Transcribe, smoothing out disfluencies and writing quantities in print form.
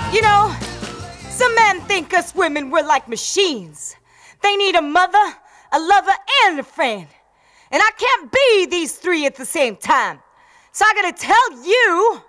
You know, some men think us women we're like machines. They need a mother, a lover, and a friend. And I can't be these three at the same time. So I gotta tell you,